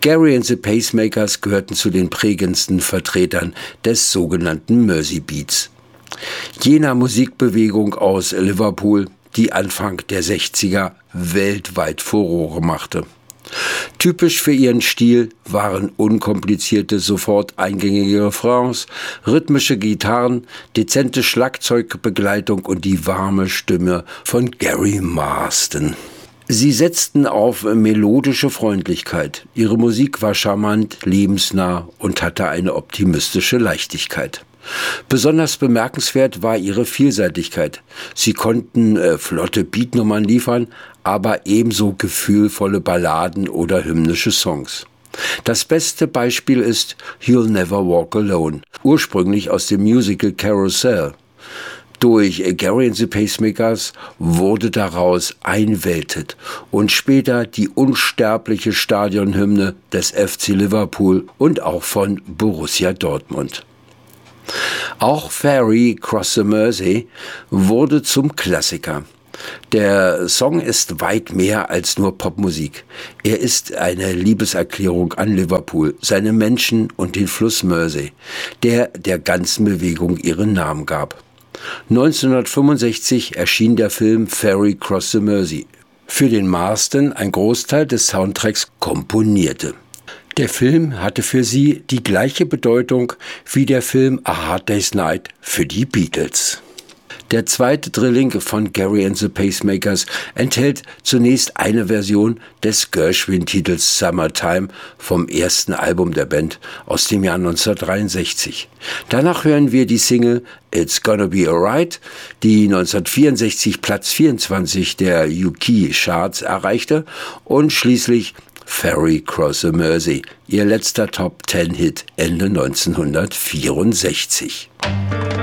Gerry and the Pacemakers gehörten zu den prägendsten Vertretern des sogenannten Mersey Beats, jener Musikbewegung aus Liverpool, die Anfang der 60er weltweit Furore machte. Typisch für ihren Stil waren unkomplizierte, sofort eingängige Refrains, rhythmische Gitarren, dezente Schlagzeugbegleitung und die warme Stimme von Gary Marsden. Sie setzten auf melodische Freundlichkeit. Ihre Musik war charmant, lebensnah und hatte eine optimistische Leichtigkeit. Besonders bemerkenswert war ihre Vielseitigkeit. Sie konnten flotte Beatnummern liefern, aber ebenso gefühlvolle Balladen oder hymnische Songs. Das beste Beispiel ist You'll Never Walk Alone, ursprünglich aus dem Musical Carousel. Durch Gerry and the Pacemakers wurde daraus ein Welthit und später die unsterbliche Stadionhymne des FC Liverpool und auch von Borussia Dortmund. Auch Ferry Cross the Mersey wurde zum Klassiker. Der Song ist weit mehr als nur Popmusik. Er ist eine Liebeserklärung an Liverpool, seine Menschen und den Fluss Mersey, der der ganzen Bewegung ihren Namen gab. 1965 erschien der Film Ferry Cross the Mersey, für den Marsden ein Großteil des Soundtracks komponierte. Der Film hatte für sie die gleiche Bedeutung wie der Film A Hard Day's Night für die Beatles. Der zweite Drilling von Gerry and the Pacemakers enthält zunächst eine Version des Gershwin-Titels Summertime vom ersten Album der Band aus dem Jahr 1963. Danach hören wir die Single It's Gonna Be Alright, die 1964 Platz 24 der UK-Charts erreichte, und schließlich Ferry Cross the Mersey, ihr letzter Top-10-Hit Ende 1964.